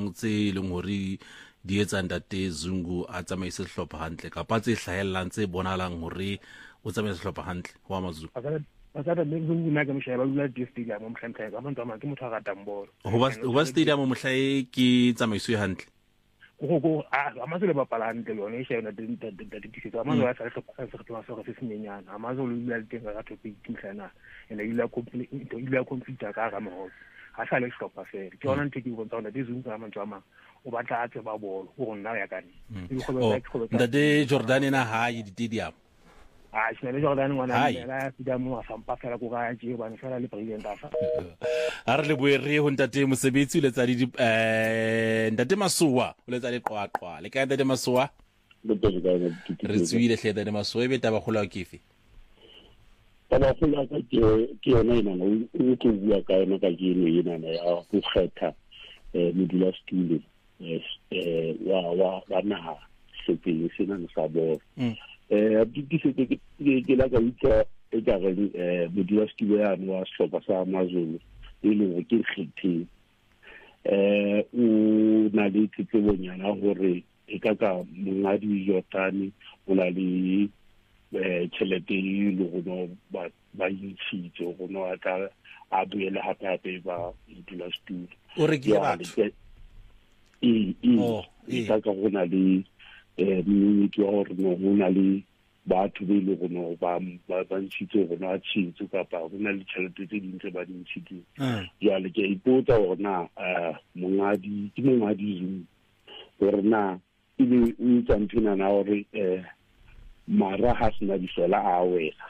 feng tse leng hore di etsa Ntate Zungu a tsamaise sehlopha hantle kapa tse hlahellang tse bonalang hore o tsamaise sehlopha hantle wa Mazulu? Basada mme Zungu nna ke moshaya ba dula stadium mo mhlantla ka mantwa ke motho a ratang bolo. Hoba stadium mo mohlae ke tsamaiso hantle. Go Amazulu ba pala hantle yone e shayona ditisa Amazulu a sa hlopa se tloha se se senyana Amazulu ile teng ga topic timhlana ene ile computer ka ga mo ha sa le hlopa fela ke yona ntse ke bontsha hore Zungu ka mantwa mang o batla a tseba bolo go nna ya kane. Ntate Jordan na hae di stadium Sine Jordan ngwana la stadium wa sampa fela go ga je ba fela le president afa a re le boere ho Ntate Mosebetsi le tsa di Ntate Masuwa o le tsa le qwaqwa le ka Ntate Masuwa re tswile hle Ntate Masuwa e be taba khola kefe taba khola ka ke yona ina o tlo bua ka yona ka dino ina ya go kgetha modula stule wa naha sepele sena ne sa bo ditise ke la ka itse e ka re modula stule ya no sehlopha sa Amazulu e le go ke kgethe o na le tsebonyana hore e ka mongadi Jordan o na le tšhelete e le go ba itshitse go no ata a buele hape ba modula stule o re ke batho ka go na le mminiki wa gore no go na le batho be le gono ba ntshitse go na tshitse kapa go na le tšhelete tse dintse ba dintshitse jwale ke ipotsa gona mongadi Zungu gore na ile o itsa nthina na gore mara ha sena di fela a wela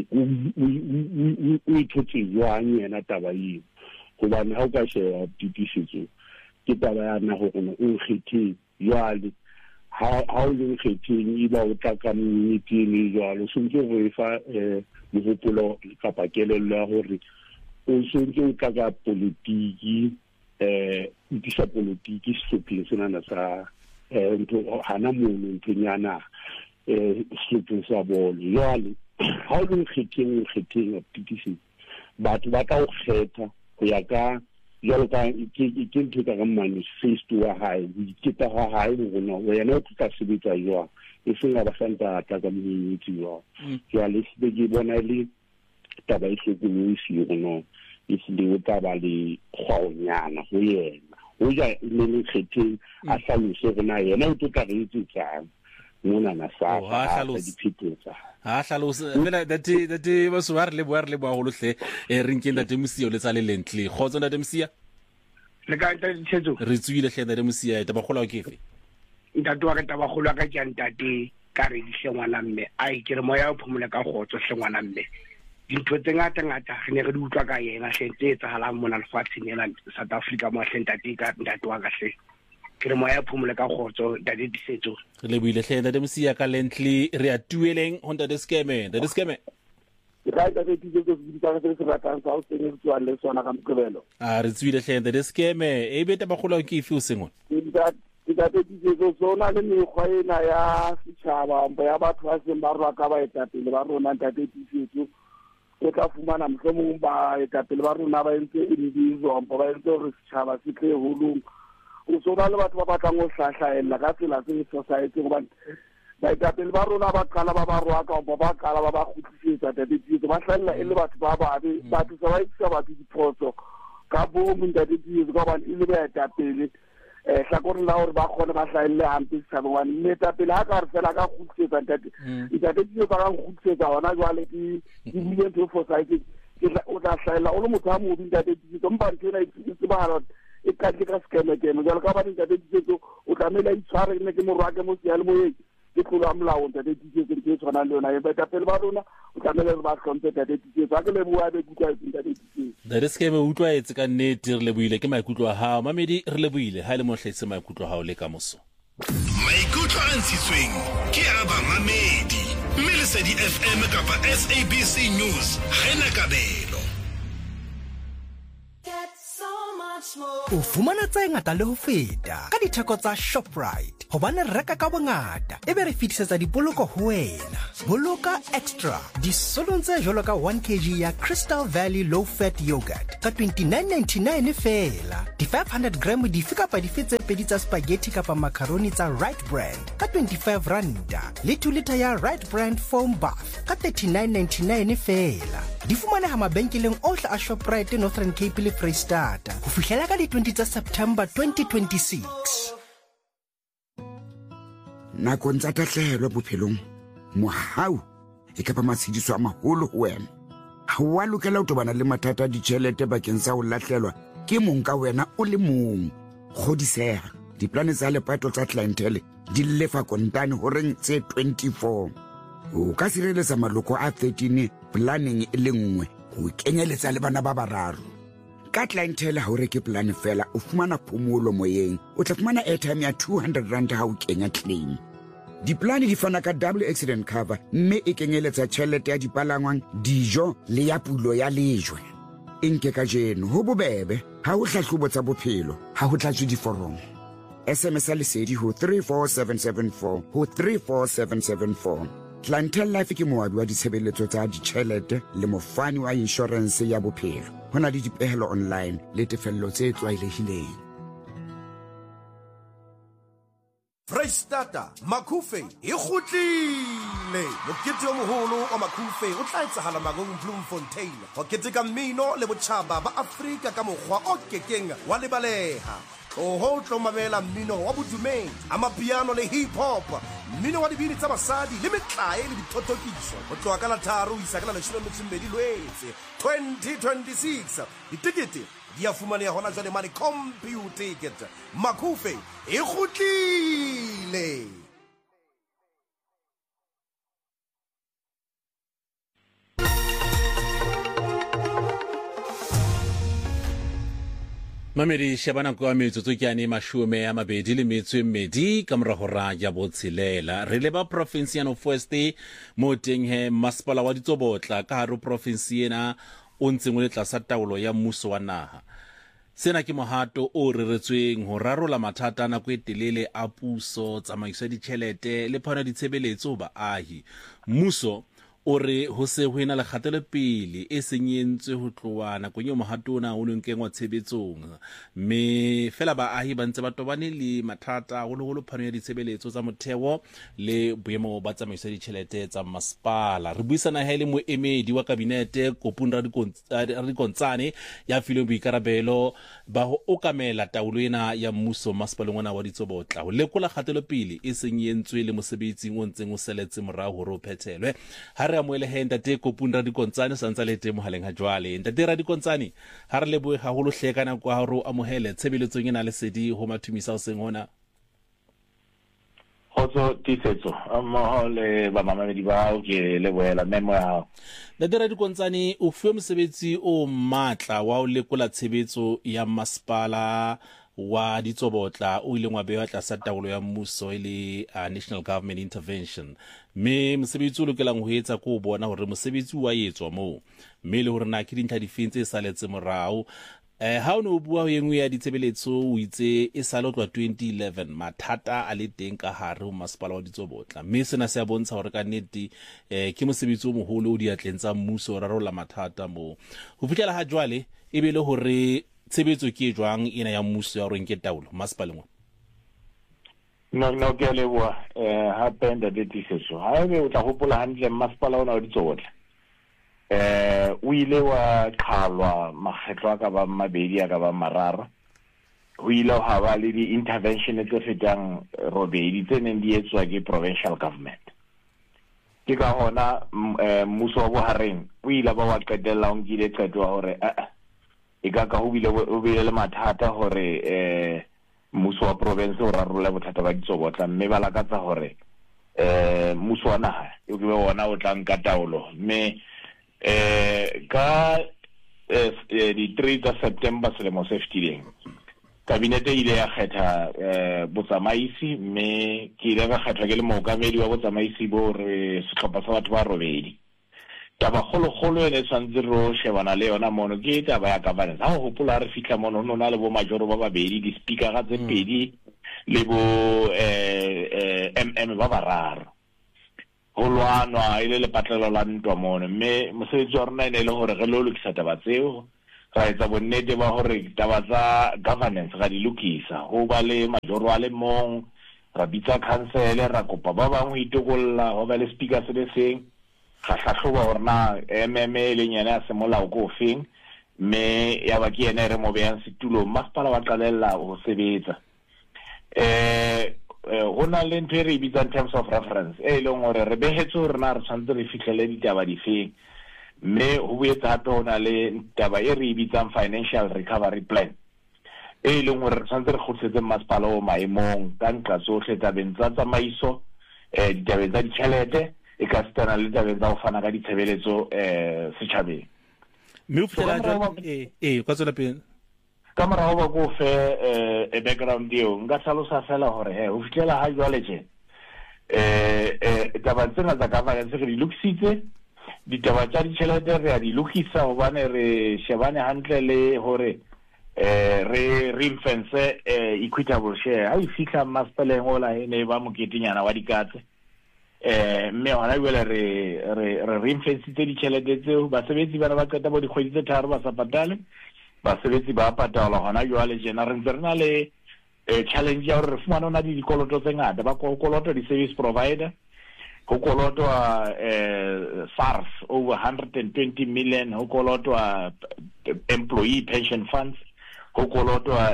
o ithotse jwang yena taba eo gobane ha o ka sheba ditisetso ke taba ya na gore o nkgethe jwale ha o le nkgetheng e ba o tla ka mmitini jwalo sontse go e fa mogopolo kapa kelello ya gore o sontse o tla ka politiki ntisa politiki sehlopheng senana sa hana mono nthonyana sehlopheng sa bolo jwale ha o le nkgetheng of TTC batho ba tla o kgetha go ya ka jalo ka ke ntho ka manifesto wa hae ke ta ga hae gona wena o tla sebetsa jwa e senga ba santa ka mmitsi jwa jwale se ke bona le taba e hlokolosi gona e se le taba le kgwanyana go yena o ja le kgetheng a hlalose gona yena o tla re itsetsang mona na sa diphetsa ha hlalose fela date ba sware le boare le ba go lohle re nkeng Ntate Mosia le tsa le lentle khotso Ntate Mosia le ka ntsetso re tswile hle Ntate Mosia taba khola ke fe ntate wa ka taba khola ka tja ntate ka re di hlengwana mme ai ke re moya o phumule ka khotso hlengwana mme dintho tse ngata re ne re di utlwa ka yena hlentse tsa halang mona lefatsheng ela South Africa mo hlente ka ntate wa ka hle ke re moya phumule ka khotso ntate disetso le buile hle Ntate Mosia ka lentle re a tueleng ho Ntate Skeme ka ka ditse go ditsa ka se ratang sa o tsene tswa le sona ka mokebelo re tswile hle Ntate Skeme e beta ba khola ke ife o sengwe ka ditse go sona le mekgwa ena ya setšhaba ya batho ba seng ba rwa ka ba etapele ba rona Ntate Disetso o tla fumana mohlomong ba etapele ba rona ba entse indizompo ba entse gore setšhaba se tle holong o sona le batho ba batlang go hlahlaela ka tsela tse society gobane baetapele ba rona ba qala ba rwa ka ba qala ba khutlisetsa Disetso ba hlalla e le batho ba babe batho sa ba itsa batho dipotso ka bo Ntate Disetso ka bana ile ba etapele hlakore la hore ba khona ba hlaelle hampe setšhaba wane metapele ha ka re fela ka khutlisetsa Ntate Disetso ba ka khutlisetsa hona jwale ke bile ntho society o tla hlaela o le motho a mobi Ntate Disetso mpa ntena e tsebala e ka ke ka skeme jalo ka ba Ntate Disetso o tlamela itshware ne ke morwa ke mo sia le moyeng ke tlola molao Ntate Disetso ke tshwana le yona e betapele ba rona o tlamela ba hlomphe Ntate Disetso a ke le bua be kutwa Ntate Disetso da re skeme utlwa etse ka nnete re le buile ke maikutlo a hao mamedi re le buile ha le mohletse maikutlo a hao le ka moso maikutlo a ntshitsweng ke a ba mamedi mme le Lesedi FM kapa SABC News ga ena kabelo. Get so much more. o fumana tse ngata le ho feta ka ditheko tsa Shoprite hobane re reka ka bongata ebe re fitisetsa dipoloko ho wena. Boloka extra disolong tse jwalo ka 1 kg ya Crystal Valley low fat yogurt ka 29.99 fela. Di 500 gram dife kapa dife tse pedi tsa spaghetti kapa macaroni tsa Right Brand ka 25 randa le 2 liter ya Right Brand foam bath ka 39.99 fela. Di fumaneha mabenkeleng ohle a Shoprite Northern Cape le Freystata ho fihlela ka di 20 tsa September 2026. Nakong tsa tahlehelo bophelong, mohau e ka ba matshediso a maholo ho wena. Ha wa lokela ho tobana le mathata a ditjhelete bakeng sa ho lahlelwa ke mong ka wena o le mong. Kgodiseha, diplane tsa lepato tsa clientele di lefa kontane horeng tse 24. O ka sireletsa maloko a 13 planning e le nngwe ho kenyeletsa le bana ba bararo. Ka clientele ha o reke plan fela o fumana phomolo moyeng, o tla fumana airtime ya 200 rand ha o kenya claim. Diplane di fana ka double accident cover mme e kenyeletsa tjhelete ya dipalangwang, dijo le ya pulo ya lejwe. Enke ka jeno ho bobebe ha o hlahlobo tsa bophelo ha ho tlatswe diforomo. SMS lesedi ho 34774 ho 34774. Clientele Life ke moabi wa ditshebeletso tsa ditjhelete le mofani wa insurance ya bophelo. Hona le dipehelo online le tefello tse tlwaelehileng. Freystata, Makufe, e kgutlile. Mokete o moholo wa Makufe o tla etsahala Magong Bloemfontein. Ho keteka mmino le botjhaba ba Afrika ka mokgwa o kekeng wa lebaleha. Ho tlo mamela mmino wa bodumedi, amapiano le hip hop, mmino wa dibini tsa basadi le metlae le dithotokiso. Ho tloha ka la 3 ho isa ka la 12 Lwetse 2026. Ditikete di a fumaneha hona jwale mane Computer Ticket. Makufe e kgutlile. Mamedi shabana kwa metsotso ke ane mashume ya mabedi le metso mmedi ka mora hora ya botshelela. Re leba province ya North West mo teng he masepala wa Ditsobotla ka haro province ena o ntseng o le tlasa taolo ya mmuso wa naha. Sena ke mohato o reretsweng ho rarola mathata nako e telele a puso, tsamaiso ya ditjhelete le phano ditshebeletso baahi. Mmuso o re ho se ho ena le kgatelopele e senyentswe ho tloha nakong eo mohato ona o neng kengwa tshebetsong, mme fela baahi ba ntse ba tobane le mathata haholoholo phano ya ditshebeletso tsa motheo le boemo ba tsamaiso ya ditjhelete tsa masepala. Re buisana le moemedi wa kabinete Kopung Radikontsane ya fileng boikarabelo ba ho okamela taolo ena ya mmuso masepaleng ona wa Ditsobotla ho lekola kgatelopele e senyentswe le mosebetsing o ntseng o seletse morao hore o phethelwe. Ha re amohele ntate Kopung Radikontsane sa ntse le teng mohaleng ha jwale. Ntate Radikontsane, ha re lebohe haholo hleka na kwa hore o amohele tshebeletsong ena le sedi ho mathumisa o seng hona. Hotso tisetso amohole ba mamedi ba o ke lebohela memo ya hao. Ntate Radikontsane, o fuwe mosebetsi o matla wa o lekola tshebetso ya masepala wa Ditsobotla o ile wa bewa tlasa taolo ya mmuso le National Government Intervention. Me mosebetsi o lokelang ho etsa ko bona hore mosebetsi wa etswa moo, mme le hore na ke dintlha dife tse saletse morao. Ha o ne o bua ho engwe ya ditshebeletso o itse e sa lotlwa 2011 mathata a le teng ka hare ho masepala wa Ditsobotla, mme sena se a bontsha hore ka nnete ke mosebetsi o moholo o diatleng tsa mmuso o rarolla mathata moo. Ho fihlela ha jwale e be le hore tshebetso ke jwang ena ya mmuso ya hore nke taolo masepaleng ona? No ke leboha ha penda de tisetso. Ha ebe o tla hopola hantle masepala ona wa Ditsobotla. O ile wa qhalwa makgetlo a ka ba mabedi a ka ba mararo. Ho ile ha ba le di-intervention tse fetang robedi tse neng di etswa ke provincial government. Ke ka hona mmuso wa bohareng o ile ba wa qetella o nkile qeto hore e ka ho bile le mathata hore mmuso wa province o rarolla bothata ba Ditsobotla, mme ba lakatsa hore mmuso wa naha o ke bona o tla nka taolo. Mme ka di 3 tsa September selemo se fetileng kabinete ile ya kgetha botsamaisi, mme ke ile ka kgethwa ke le mookamedi wa botsamaisi bo re sehlopha sa batho ba robedi. taba kgolo ene tshwantse ro shebana le yona mono ke taba ya governance ha ho gopola re fitla mono no na le bo majoro ba babedi di speaker ga tse pedi le bo MM ba bararo ho lwanwa ile le patlelo la ntwa mono mme mosebetsi wa rona ene le hore re lo lokisa taba tseo ra etsa bonnete ba hore taba tsa governance ga di lokisa ho ba le majoro a le mong ra bitsa council ra kopa ba bangwe itokolla ho ba le speaker se le seng ga hlahloba hore na MMA le nyana se molao go feng me ya ba ke ene re mo beang setulo masepala wa qalella ho sebetsa hona le ntwe re bitsa in terms of reference e leng hore re behetse hore na re tshwantse re fihlele ditaba di feng me ho boetsa hape hona le taba e re bitsang financial recovery plan e leng hore re tshwantse re kgutlisetse masepala o maemong ka nqa tsohle tabeng tsa tsamaiso ditabeng tsa ditjhelete e ka stana le tabeng tsa ho fana ka ditshebeletso setjhabeng mme o fitela jwa ka tsela pele ka morao ba go fe background eo nka tlhalosa fela hore ho fitela ha jwale tje taba tsena tsa governance re di lokisitse ditaba tsa ditjhelete re a di lokisa hobane re shebane hantle le hore re ring-fence equitable share ha e fihla masepaleng ola ene ba moketinyana wa dikatse mme hona jwale re ring-fencitse ditjhelete tseo basebetsi bana ba qeta bo dikgwedi tse tharo ba sa patale basebetsi ba patala hona jwale jena re ntse re na le challenge ya hore re fumana hona le dikoloto tse ngata ba kolota di-service provider ho kolotwa SARS over 120 million ho kolotwa employee pension funds ho kolotwa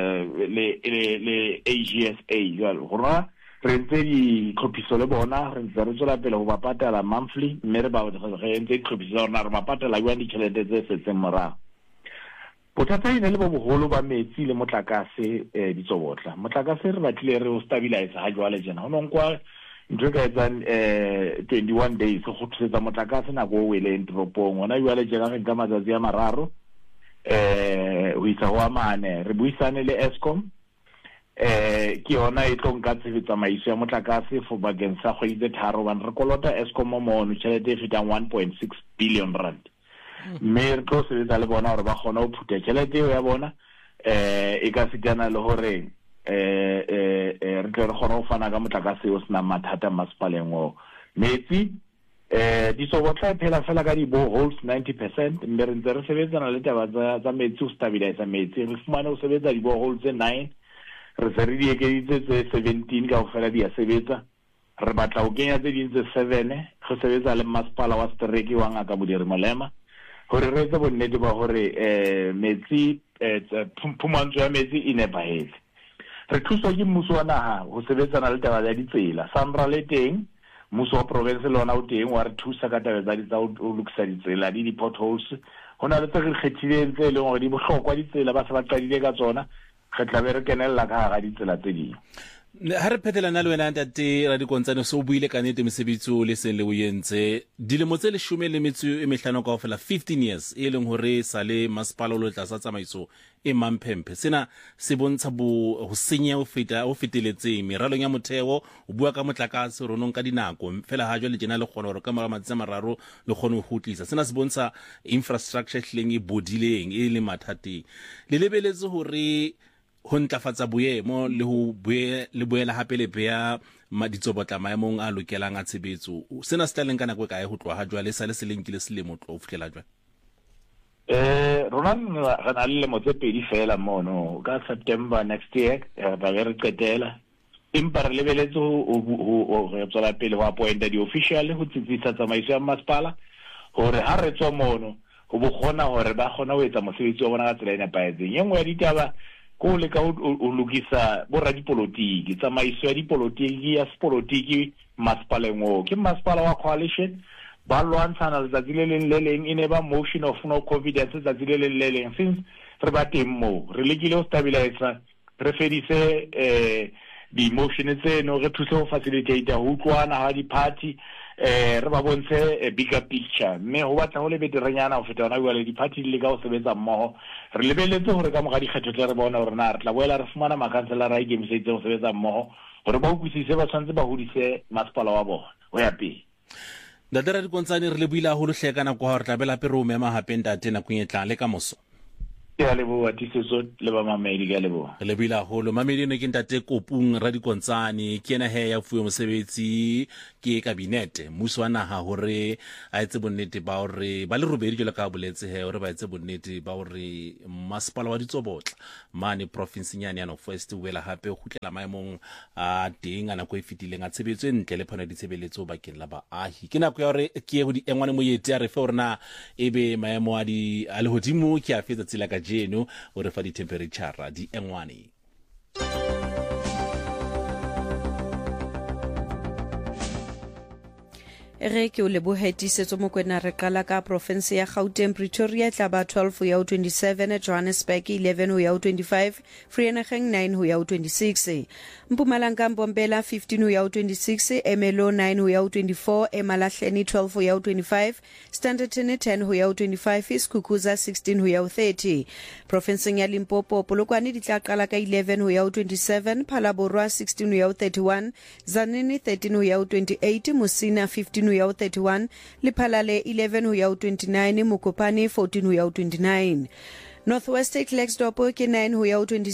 le AGSA jwalo hona re ntse di tlhophiso le bona re ntse re tswela pele ho ba patala monthly mme re ntse tlhophiso rona re ba patala jwang ditjhelete tse setseng morago bothata ene le bo boholo ba metsi le motlakase ditsobotla motlakase re batlile re o stabilize ha jwale jena ho nonkwa ntwe ka etsang 21 days go thusetsa motlakase nako o weleng toropong hona jwale jena re nka matsatsi a mararo ho isa ho a mane re buisane le Eskom ke yona e tlo nka tsamaiso ya motlakase for bakeng sa kgwedi tse tharo ban re kolota Eskom mono tjhelete e fetang 1.6 billion rand mme re tlo sebetsa le bona hore ba kgona ho phutha tjhelete eo ya bona e ka sitana le hore re tle re kgona ho fana ka motlakase o sena mathata masepaleng o metsi ditsobotla phela fela ka di-boreholes 90%, mme re ntse re sebetsana le taba tsa metsi ho stabilisa metsi re fumane ho sebetsa di-boreholes tse 9 re se re di ekeditse tse 17 ka ho fela di a sebetsa re batla ho kenya tse ding tse 7 go sebetsa le masepala wa Streki wa Ngaka Modiri Molema hore re etse bonnete ba hore metsi phumantsho ya metsi e nepahetse re thuswa ke mmuso wa naha ho sebetsana le taba ya ditsela SANRAL le teng mmuso wa province le ona o teng wa re thusa ka taba tsa ho lokisa ditsela di potholes hona le tse re kgethileng tse leng hore di bohlokwa ditsela ba se ba qadile ka tsona re tla be re kenella ka ga ditsela tse ding ha re phethelana le wena ntate ra dikontsane se o buile ka nnete mesebetsi o le seng le o yentse dilemo tse 15 kaofela 15 years e leng hore sa le masepala o le tla sa tsamaiso e mamphemphe sena se bontsha ho senya ho feteletseng meralong ya motheo o bua ka motlakase ronong ka dinako fela ha jwa le jena le kgona hore ka matsi a mararo le kgone ho hutlisa sena se bontsha infrastructure hleng e bodileng e le mathateng le lebeletse hore ho ntlafatsa boemo le ho boela hape le beya ditsobotla maemong a lokelang a tshebetso sena se tla leng ka nako e kae ho tloha ha jwale sa le selenkile selemo tlo o fihlela jwale rona re na le lemo tse pedi fela mono ka September next year ba re qetela empa re lebeletse ho re tswela pele ho appointa di-official ho tsitsisa tsamaiso ya masepala hore ha re tswa mono ho bokgona hore ba kgona ho etsa mosebetsi wa bona ka tsela e nepahetseng e nngwe ya ditaba ko le ka o lokisa borra dipolotiki tsamaiso ya dipolotiki ya spolotiki masepaleng o ke masepala wa coalition ba lwantshana letsatsi le leng e ne ba motion of no confidence letsatsi le leng since re ba teng mo re lekile ho stabilize re fedise di-motion tseno re thuse ho facilitate ho utlwana ha di-party re ba bontshe a bigger picture mme ho batla ho le beterenyana ho feta hona jwale di-party di le ka ho sebetsa mmoho re lebeletse hore ka moga dikgetho tle re bona hore na re tla boela re fumana makhanselara a ikemiseditse ho sebetsa mmoho hore ba utlwisise ba tshwanetse ba hodise masepala wa bona ho ya pele Ntate ra Dikontsane re le buile haholo hle ka nako ha re tla bela pero mema hape ntate na kunyetla le ka moso. Ke a leboha Tisetso le ba mamedi ke a leboha. Re le buile haholo mamedi ne ke ntate Kopung ra Dikontsane ke ena he ya fuwe mosebetsi ke kabinete mmuso wa naha hore a etse bonnete ba hore ba le robedi jela ka boletse he hore ba etse bonnete ba hore masepala wa Ditsobotla mane province nyane ya North West o wela hape o khutlela maemong a teng ana go e fitileng a tshebetso e ntle le phana ditshebeletso bakeng la baahi ke nako ya hore ke ye go di engwane moyete a re fe hore na ebe maemo a le hodimo ke a fetsa tsela ka jeno o re fa di temperature di engwane. Re ke o lebohe Tisetso Mokoena re qala ka province ya Gauteng Pretoria tla ba 12 ho ya 27 Johannesburg 11 ho ya 25 Vereeniging 9 ho ya 26 Mpumalanga Mbombela 15 ho ya 26 Emelo 9 ho ya 24 Emalahleni 12 ho ya 25 Standerton 10 ho ya 25 Iskukuza 16 ho ya 30 Province ya Limpopo Polokwane di tla qala ka 11 ho ya 27 Phalaborwa 16 ho ya 31 Zanini 13 ho ya 28 Musina 15 ho ya 31 Liphalale 11 ho ya 29 Mokopane 14 ho ya 29 Northwest Klerksdorp ke 9 ho ya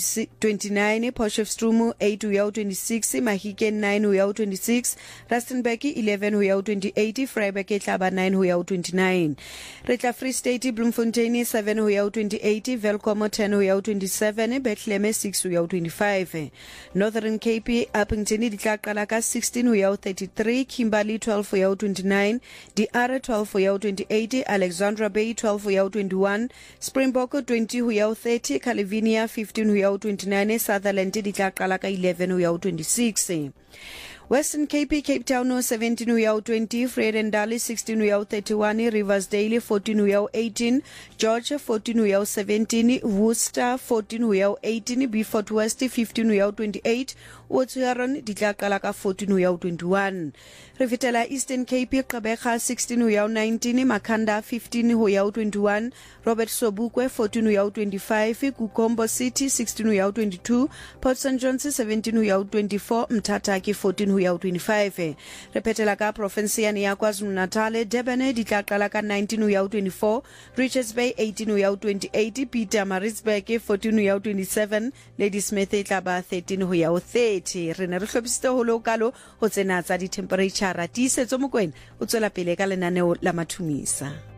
29 Potchefstroom 8 ho ya 26 Mahikeng 9 ho ya 26 Rustenburg 11 ho ya 28 Vryburg e tlaba 9 ho ya 29 Retla Free State Bloemfontein 7 ho ya 28 Welkom 10 ho ya 27 Bethlehem 6 ho ya 25 Northern Cape Appington di tla qala ka 16 ho ya 33 Kimberley 12 ho ya 29 DR 12 ho ya 28 Alexandra Bay 12 ho ya 21 Springbok 20 ho ya 30 Calivinia 15 ho ya 29 Sutherland di tla qala ka 11 ho ya 26 Western Cape Cape Town 17 ho ya 20 Vredendal 16 ho ya 31 Riversdale 14 ho ya 18 George 14 ho ya 17 Worcester 14 ho ya 18 Beaufort West 15 ho ya 28 Otsheron di tla qala ka 14 ho ya 21 re fetela Eastern Cape Gqeberha 16 ho ya 19 Makhanda 15 ho ya 21 Robert Sobukwe 14 ho ya 25 Kukombo City 16 ho ya 22 Port St John's 17 ho ya 24 Mthatha ke 14 ho ya 25 re phetela ka province ya KwaZulu-Natal Durban di tla qala ka 19 ho ya 24 Richards Bay 18 ho ya 28 Pietermaritzburg 14 ho ya 27 Ladysmith e tla ba 13 ho ya 30 re ne re hlophisitse ho lokalo ho tsena tsa di temperature Tisetso Mokoena o tswela pele ka lenaneo la mathumisa.